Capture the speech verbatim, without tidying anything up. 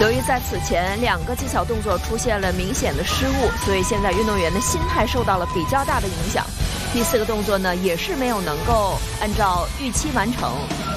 由于在此前两个技巧动作出现了明显的失误，所以现在运动员的心态受到了比较大的影响。第四个动作呢，也是没有能够按照预期完成。